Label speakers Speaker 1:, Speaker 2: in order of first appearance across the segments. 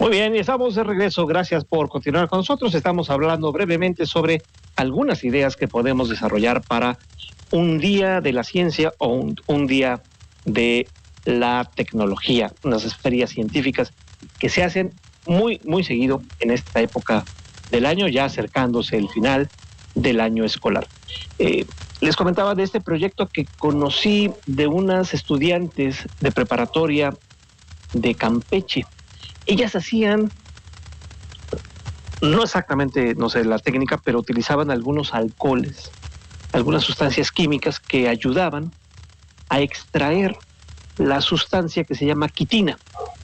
Speaker 1: Muy bien, y estamos de regreso. Gracias por continuar con nosotros. Estamos hablando brevemente sobre algunas ideas que podemos desarrollar para un día de la ciencia o un día de la tecnología, unas ferias científicas que se hacen muy seguido en esta época del año, ya acercándose el final del año escolar. Les comentaba de este proyecto que conocí de unas estudiantes de preparatoria de Campeche. Ellas hacían, no exactamente, no sé, la técnica, pero utilizaban algunos alcoholes, algunas sustancias químicas que ayudaban a extraer la sustancia que se llama quitina.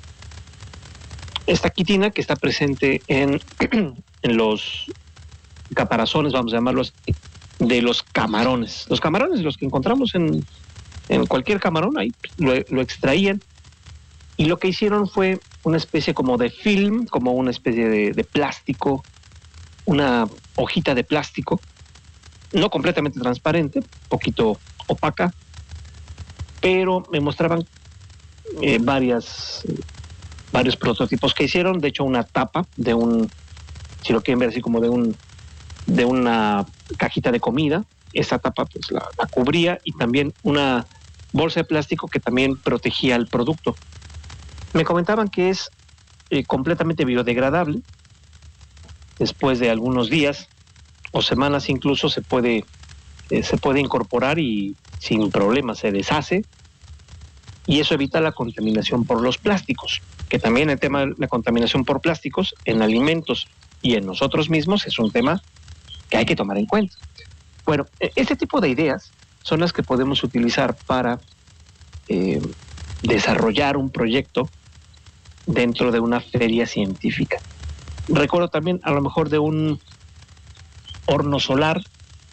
Speaker 1: Esta quitina que está presente en los caparazones, vamos a llamarlo así, de los camarones. Los camarones, los que encontramos en cualquier camarón, ahí lo extraían. Y lo que hicieron fue una especie como de film, como una especie de plástico, una hojita de plástico, no completamente transparente, poquito opaca, pero me mostraban varios prototipos que hicieron. De hecho, una tapa de si lo quieren ver así como de una cajita de comida. Esa tapa pues la cubría, y también una bolsa de plástico que también protegía el producto. Me comentaban que es completamente biodegradable. Después de algunos días o semanas incluso se puede incorporar y sin problema se deshace, y eso evita la contaminación por los plásticos, que también el tema de la contaminación por plásticos en alimentos y en nosotros mismos es un tema que hay que tomar en cuenta. Bueno, este tipo de ideas son las que podemos utilizar para desarrollar un proyecto dentro de una feria científica. Recuerdo también a lo mejor de un horno solar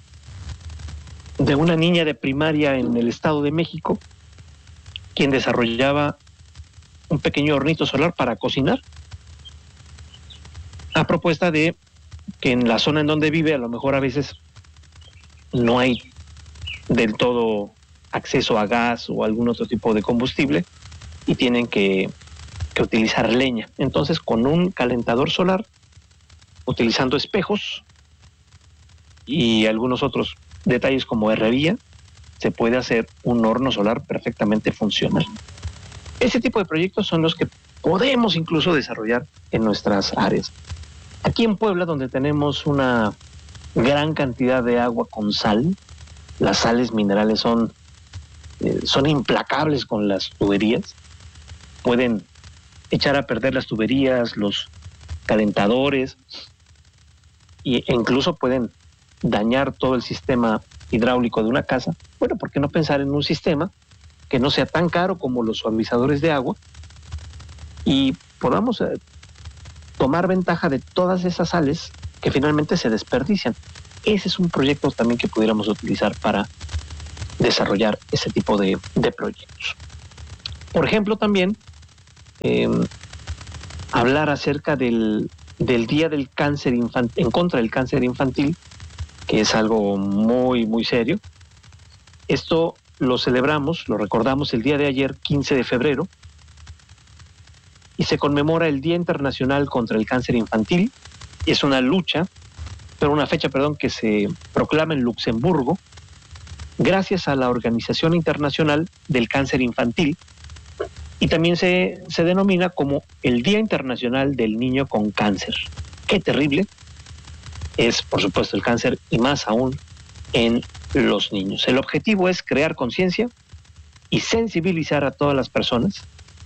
Speaker 1: de una niña de primaria en el Estado de México, quien desarrollaba un pequeño hornito solar para cocinar, a propuesta de que en la zona en donde vive a lo mejor a veces no hay del todo acceso a gas o algún otro tipo de combustible y tienen que utilizar leña. Entonces, con un calentador solar, utilizando espejos y algunos otros detalles como herrería, se puede hacer un horno solar perfectamente funcional. Ese tipo de proyectos son los que podemos incluso desarrollar en nuestras áreas. Aquí en Puebla, donde tenemos una gran cantidad de agua con sal, las sales minerales son implacables con las tuberías. Pueden echar a perder las tuberías, los calentadores, e incluso pueden dañar todo el sistema hidráulico de una casa. Bueno, ¿por qué no pensar en un sistema que no sea tan caro como los suavizadores de agua y podamos tomar ventaja de todas esas sales que finalmente se desperdician? Ese es un proyecto también que pudiéramos utilizar para desarrollar ese tipo de proyectos. Por ejemplo, también hablar acerca del Día del Cáncer Infantil, en contra del cáncer infantil, que es algo muy serio. Esto lo celebramos, lo recordamos el día de ayer, 15 de febrero, y se conmemora el Día Internacional contra el Cáncer Infantil. Es una fecha que se proclama en Luxemburgo, gracias a la Organización Internacional del Cáncer Infantil, y también se denomina como el Día Internacional del Niño con Cáncer. Qué terrible es, por supuesto, el cáncer, y más aún en los niños. El objetivo es crear conciencia y sensibilizar a todas las personas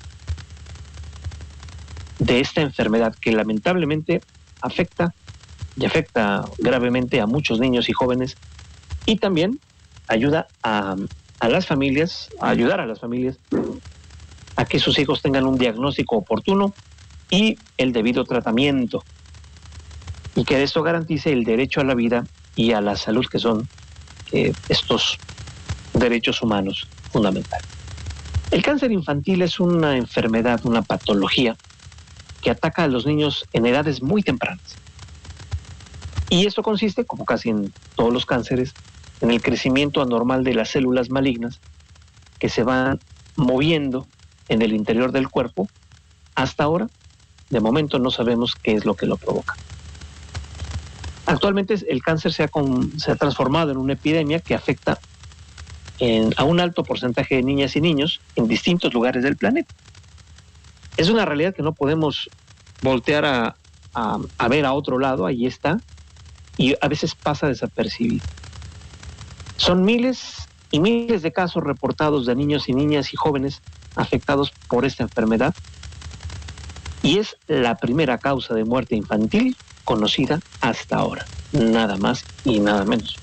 Speaker 1: de esta enfermedad que lamentablemente afecta gravemente a muchos niños y jóvenes, y también ayuda a las familias, a ayudar a las familias a que sus hijos tengan un diagnóstico oportuno y el debido tratamiento, y que esto garantice el derecho a la vida y a la salud, que son estos derechos humanos fundamentales. El cáncer infantil es una enfermedad, una patología que ataca a los niños en edades muy tempranas. Y esto consiste, como casi en todos los cánceres, en el crecimiento anormal de las células malignas que se van moviendo en el interior del cuerpo, hasta ahora de momento no sabemos qué es lo que lo provoca. Actualmente el cáncer se ha transformado en una epidemia que afecta a un alto porcentaje de niñas y niños en distintos lugares del planeta. Es una realidad que no podemos voltear a ver a otro lado, ahí está, y a veces pasa desapercibido. Son miles y miles de casos reportados de niños y niñas y jóvenes afectados por esta enfermedad, y es la primera causa de muerte infantil conocida hasta ahora, nada más y nada menos.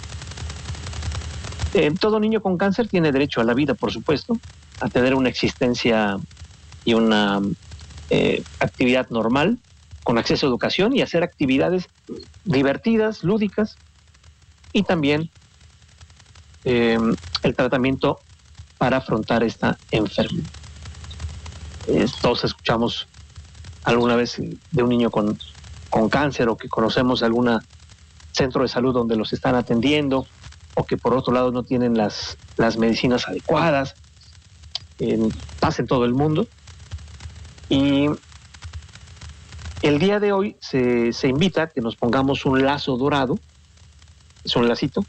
Speaker 1: Todo niño con cáncer tiene derecho a la vida, por supuesto, a tener una existencia y una actividad normal, con acceso a educación y hacer actividades divertidas, lúdicas, y también el tratamiento para afrontar esta enfermedad. Todos escuchamos alguna vez de un niño con cáncer, o que conocemos algún centro de salud donde los están atendiendo, o que por otro lado no tienen las medicinas adecuadas. Pasa en todo el mundo. Y el día de hoy se invita a que nos pongamos un lazo dorado. Es un lacito,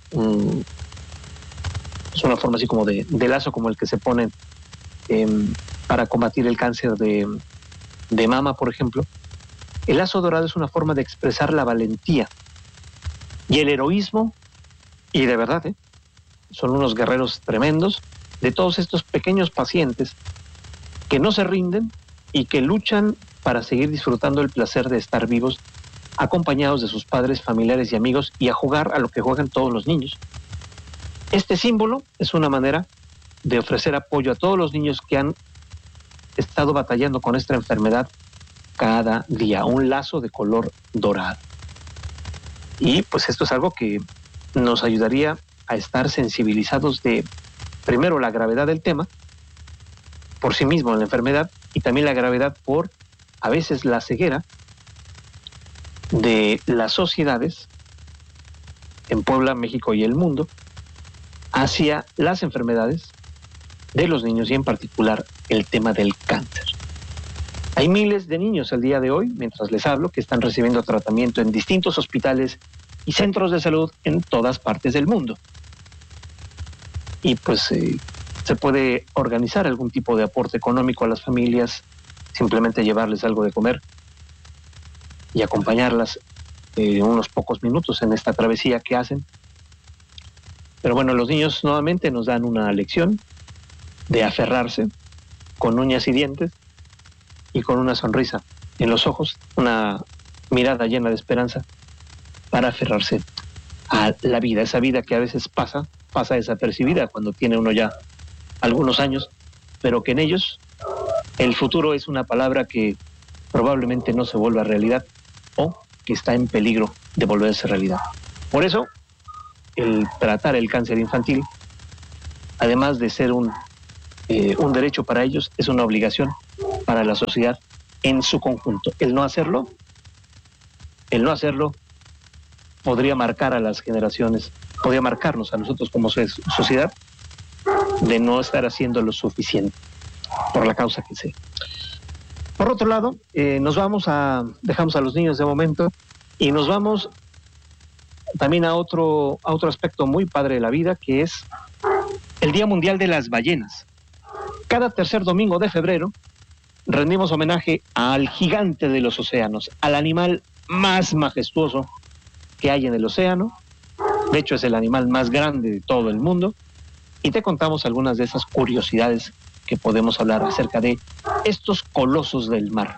Speaker 1: es una forma así como de lazo, como el que se pone para combatir el cáncer de mama, por ejemplo. El lazo dorado es una forma de expresar la valentía y el heroísmo, y de verdad, son unos guerreros tremendos, de todos estos pequeños pacientes que no se rinden y que luchan para seguir disfrutando el placer de estar vivos, acompañados de sus padres, familiares y amigos, y a jugar a lo que juegan todos los niños. Este símbolo es una manera de ofrecer apoyo a todos los niños que han estado batallando con esta enfermedad cada día, un lazo de color dorado. Y pues esto es algo que nos ayudaría a estar sensibilizados de, primero, la gravedad del tema por sí mismo en la enfermedad, y también la gravedad por, a veces, la ceguera de las sociedades en Puebla, México y el mundo hacia las enfermedades de los niños, y en particular el tema del cáncer. Hay miles de niños el día de hoy, mientras les hablo, que están recibiendo tratamiento en distintos hospitales y centros de salud en todas partes del mundo. Y pues se puede organizar algún tipo de aporte económico a las familias, simplemente llevarles algo de comer y acompañarlas unos pocos minutos en esta travesía que hacen. Pero bueno, los niños nuevamente nos dan una lección de aferrarse con uñas y dientes y con una sonrisa en los ojos, una mirada llena de esperanza, para aferrarse a la vida, esa vida que a veces pasa desapercibida cuando tiene uno ya algunos años, pero que en ellos el futuro es una palabra que probablemente no se vuelva realidad, o que está en peligro de volverse realidad. Por eso, el tratar el cáncer infantil, además de ser un derecho para ellos, es una obligación para la sociedad en su conjunto. El no hacerlo podría marcar a las generaciones, podría marcarnos a nosotros como sociedad, de no estar haciendo lo suficiente por la causa que sea. Por otro lado, dejamos a los niños de momento y nos vamos también a otro aspecto muy padre de la vida, que es el Día Mundial de las Ballenas. Cada tercer domingo de febrero rendimos homenaje al gigante de los océanos, al animal más majestuoso que hay en el océano. De hecho, es el animal más grande de todo el mundo, y te contamos algunas de esas curiosidades que podemos hablar acerca de estos colosos del mar.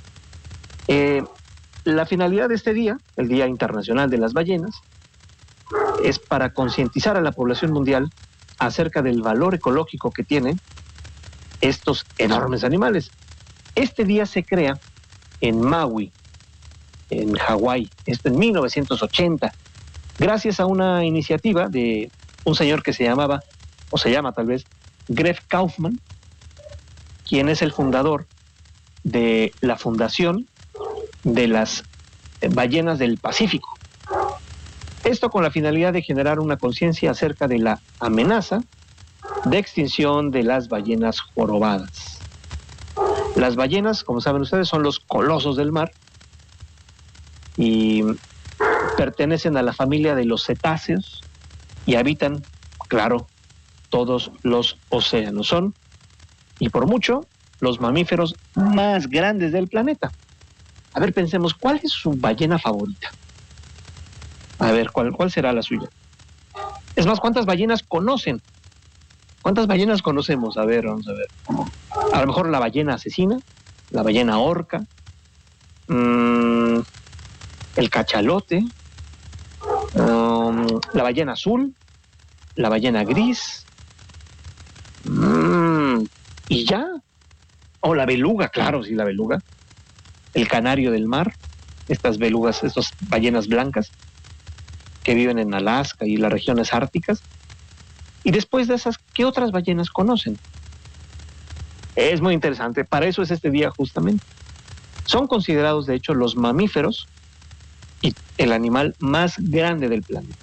Speaker 1: La finalidad de este día, el Día Internacional de las Ballenas, es para concientizar a la población mundial acerca del valor ecológico que tienen estos enormes animales. Este día se crea en Maui, en Hawái, esto en 1980, gracias a una iniciativa de un señor que se llama tal vez, Greg Kaufman, quien es el fundador de la Fundación de las Ballenas del Pacífico. Esto con la finalidad de generar una conciencia acerca de la amenaza de extinción de las ballenas jorobadas. Las ballenas, como saben ustedes, son los colosos del mar y pertenecen a la familia de los cetáceos y habitan, claro, todos los océanos. Son, y por mucho, los mamíferos más grandes del planeta. A ver, pensemos, ¿cuál es su ballena favorita? A ver, ¿cuál será la suya? Es más, ¿cuántas ballenas conocen? ¿Cuántas ballenas conocemos? A ver, vamos a ver. A lo mejor la ballena asesina, la ballena orca, el cachalote, la ballena azul, la ballena gris, y ya. O la beluga, claro, sí, la beluga. El canario del mar, estas belugas, estas ballenas blancas que viven en Alaska y las regiones árticas. Y después de esas, ¿qué otras ballenas conocen? Es muy interesante, para eso es este día justamente. Son considerados, de hecho, los mamíferos y el animal más grande del planeta.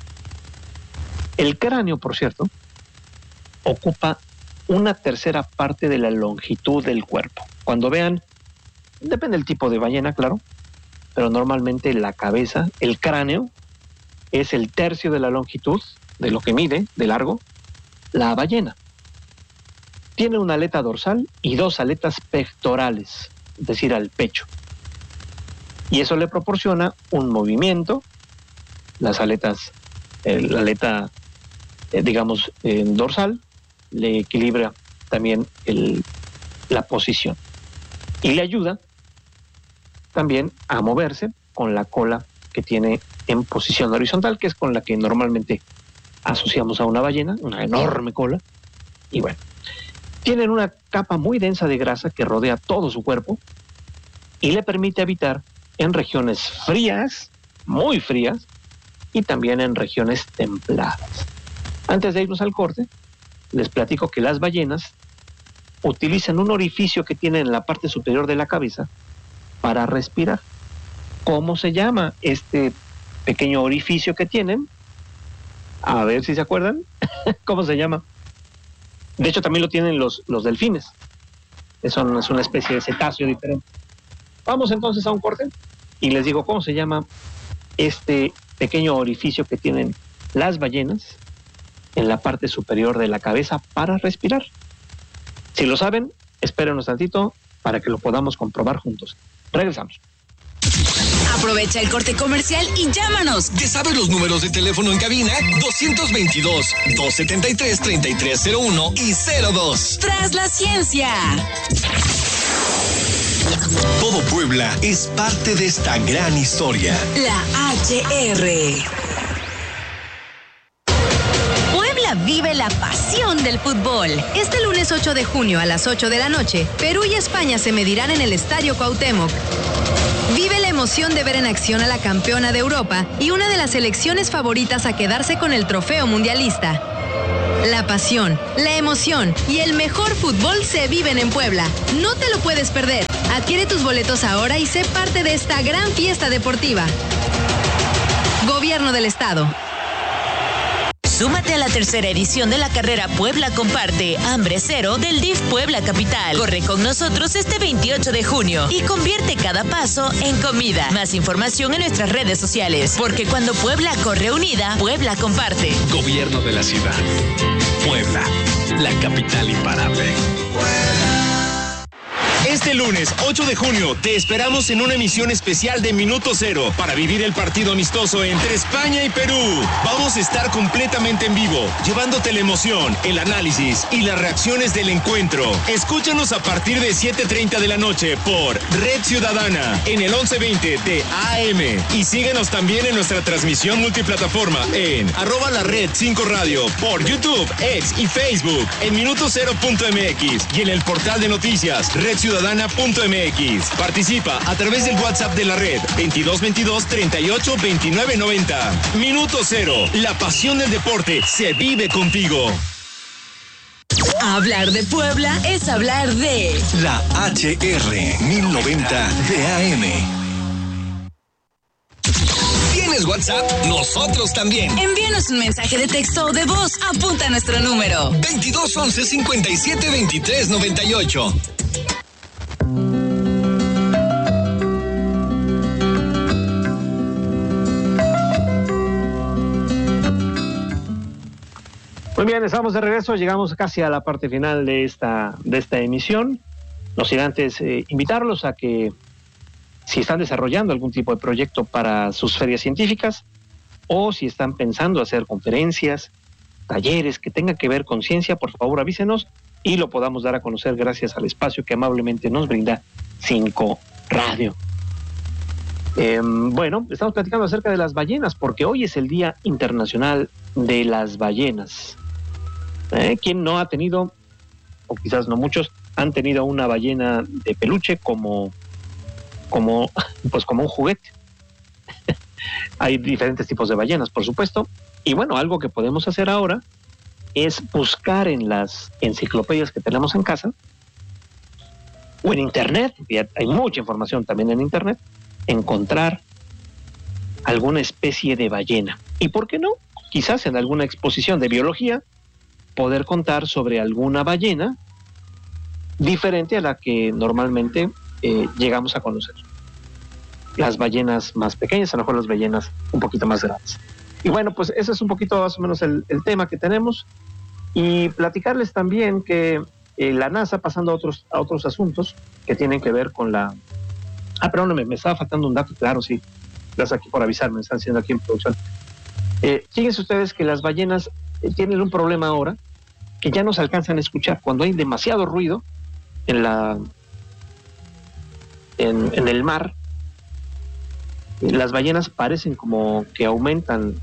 Speaker 1: El cráneo, por cierto, ocupa una tercera parte de la longitud del cuerpo. Cuando vean, depende del tipo de ballena, claro, pero normalmente la cabeza, el cráneo, es el tercio de la longitud de lo que mide de largo la ballena. Tiene una aleta dorsal y 2 aletas pectorales, es decir, al pecho. Y eso le proporciona un movimiento. Las aletas, la aleta, dorsal, le equilibra también la posición. Y le ayuda también a moverse con la cola que tiene en posición horizontal, que es con la que normalmente asociamos a una ballena, una enorme cola. Y bueno, tienen una capa muy densa de grasa que rodea todo su cuerpo y le permite habitar en regiones frías, muy frías, y también en regiones templadas. Antes de irnos al corte, les platico que las ballenas utilizan un orificio que tienen en la parte superior de la cabeza para respirar. ¿Cómo se llama este pequeño orificio que tienen? A ver si se acuerdan. ¿Cómo se llama? De hecho, también lo tienen los delfines. Es una especie de cetáceo diferente. Vamos entonces a un corte y les digo cómo se llama este pequeño orificio que tienen las ballenas en la parte superior de la cabeza para respirar. Si lo saben, espérenos tantito para que lo podamos comprobar juntos. Regresamos.
Speaker 2: Aprovecha el corte comercial y llámanos.
Speaker 3: ¿Te sabes los números de teléfono en cabina? 222-273-3301 y 02.
Speaker 2: Tras la ciencia.
Speaker 3: Todo Puebla es parte de esta gran historia.
Speaker 2: La HR. Vive la pasión del fútbol. Este lunes 8 de junio a las 8 de la noche, Perú y España se medirán en el Estadio Cuauhtémoc. Vive la emoción de ver en acción a la campeona de Europa y una de las selecciones favoritas a quedarse con el trofeo mundialista. La pasión, la emoción y el mejor fútbol se viven en Puebla. No te lo puedes perder. Adquiere tus boletos ahora y sé parte de esta gran fiesta deportiva. Gobierno del Estado.
Speaker 4: Súmate a la tercera edición de la carrera Puebla Comparte, Hambre Cero del DIF Puebla Capital. Corre con nosotros este 28 de junio y convierte cada paso en comida. Más información en nuestras redes sociales, porque cuando Puebla corre unida, Puebla comparte.
Speaker 3: Gobierno de la ciudad. Puebla, la capital imparable.
Speaker 5: Este lunes 8 de junio te esperamos en una emisión especial de Minuto Cero para vivir el partido amistoso entre España y Perú. Vamos a estar completamente en vivo, llevándote la emoción, el análisis y las reacciones del encuentro. Escúchanos a partir de 7:30 de la noche por Red Ciudadana en el 1120 de AM. Y síguenos también en nuestra transmisión multiplataforma en @lared5radio por YouTube, X y Facebook en minutocero.mx y en el portal de noticias redciudadana.mx. Participa a través del WhatsApp de la red 2222 38 29 90. Minuto Cero, la pasión del deporte se vive contigo.
Speaker 2: Hablar de Puebla es hablar de
Speaker 3: La HR 1090 de AM. ¿Tienes WhatsApp? Nosotros también.
Speaker 2: Envíanos un mensaje de texto o de voz. Apunta nuestro número.
Speaker 3: 2211 57 23 98.
Speaker 1: Muy bien, estamos de regreso, llegamos casi a la parte final de esta emisión. No sin antes invitarlos a que, si están desarrollando algún tipo de proyecto para sus ferias científicas, o si están pensando hacer conferencias, talleres que tengan que ver con ciencia, por favor avísenos y lo podamos dar a conocer gracias al espacio que amablemente nos brinda 5 Radio. Bueno, estamos platicando acerca de las ballenas, porque hoy es el Día Internacional de las Ballenas. ¿Quién no ha tenido, o quizás no muchos, han tenido una ballena de peluche como un juguete? Hay diferentes tipos de ballenas, por supuesto, y bueno, algo que podemos hacer ahora es buscar en las enciclopedias que tenemos en casa o en internet, hay mucha información también en internet, encontrar alguna especie de ballena. Y por qué no, quizás en alguna exposición de biología, poder contar sobre alguna ballena diferente a la que normalmente llegamos a conocer. Las ballenas más pequeñas, a lo mejor las ballenas un poquito más grandes. Y bueno, pues ese es un poquito más o menos el tema que tenemos. Y platicarles también que la NASA, pasando a otros asuntos que tienen que ver con la... perdón, me estaba faltando un dato, claro, sí. Gracias aquí por avisarme, me están haciendo aquí en producción. Fíjense ustedes que las ballenas tienen un problema ahora, que ya no se alcanzan a escuchar. Cuando hay demasiado ruido en el mar, las ballenas parecen como que aumentan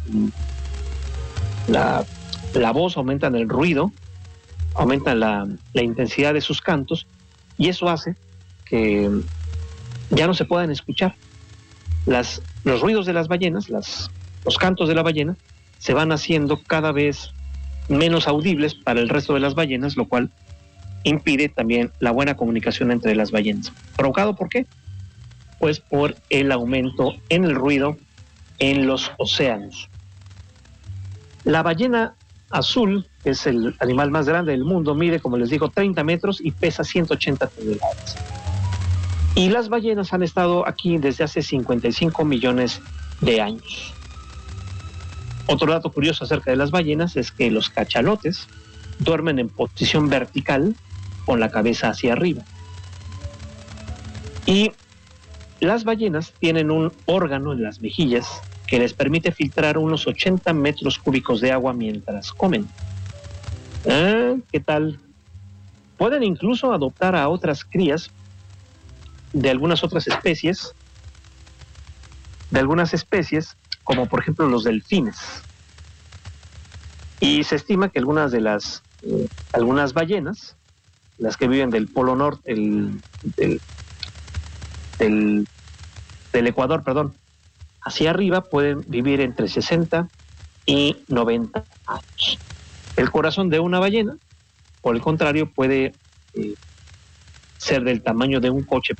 Speaker 1: la voz, aumentan el ruido, aumentan la intensidad de sus cantos, y eso hace que ya no se puedan escuchar. Los ruidos de las ballenas, los cantos de la ballena, se van haciendo cada vez menos audibles para el resto de las ballenas, lo cual impide también la buena comunicación entre las ballenas. ¿Provocado por qué? Pues por el aumento en el ruido en los océanos. La ballena azul es el animal más grande del mundo, mide, como les digo, 30 metros y pesa 180 toneladas. Y las ballenas han estado aquí desde hace 55 millones de años. Otro dato curioso acerca de las ballenas es que los cachalotes duermen en posición vertical con la cabeza hacia arriba. Y las ballenas tienen un órgano en las mejillas que les permite filtrar unos 80 metros cúbicos de agua mientras comen. ¿Qué tal? Pueden incluso adoptar a otras crías de algunas otras especies, como por ejemplo los delfines. Y se estima que algunas ballenas, las que viven del Polo Norte, del Ecuador, hacia arriba, pueden vivir entre 60 y 90 años. El corazón de una ballena, por el contrario, puede ser del tamaño de un coche